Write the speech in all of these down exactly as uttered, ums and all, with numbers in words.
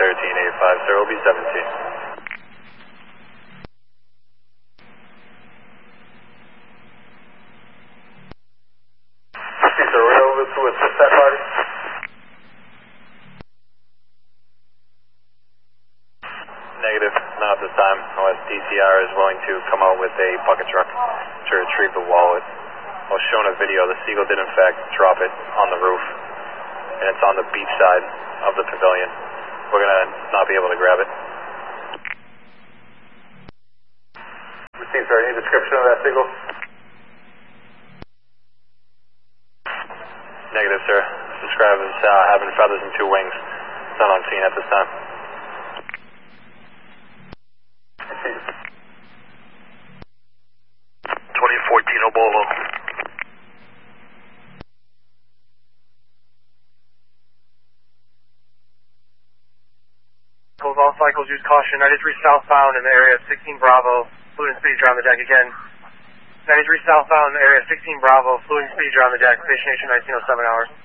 thirteen eight five, sir, will be seventeen. Okay, sir, we're over to assist that party. Negative, not at this time, unless D C R is willing to come out with a bucket truck to retrieve the wallet. I was shown a video, the Seagull did in fact drop it on the roof, and it's on the beach side of the pavilion. We're going to not be able to grab it. Received, sir, any description of that Seagull? Negative, sir. Described as uh, having feathers and two wings. It's not on scene at this time. twenty fourteen Obolo. All cycles use caution. ninety-three southbound in the area of sixteen Bravo, fluid and speed around the deck again. ninety-three southbound in the area of sixteen Bravo, fluid and speed around the deck, station nation nineteen oh seven hours.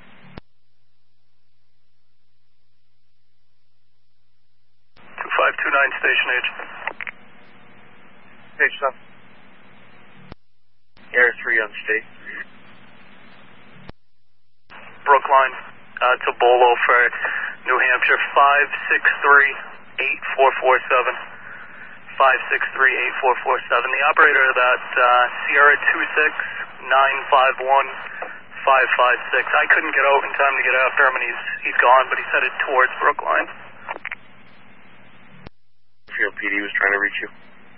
two five two nine, station H. Stage stuff. Air three on state. Brookline, uh, to Bolo for New Hampshire, five six three eight four four seven. five six three eight four four seven. The operator of that, uh, Sierra two six nine five one five five six. I couldn't get out in time to get after him, and he's, he's gone, but he's headed towards Brookline. Field P D was trying to reach you.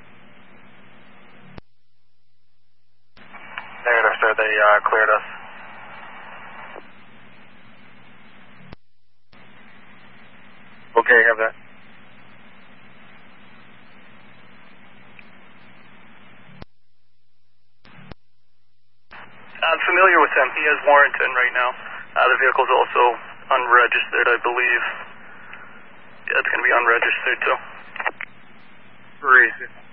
Negative, sir. They uh, cleared us. Okay, I have that. I'm familiar with him. He has Warrington right now. Uh, the vehicle's also unregistered, I believe. Yeah, it's going to be unregistered, too. Where is it?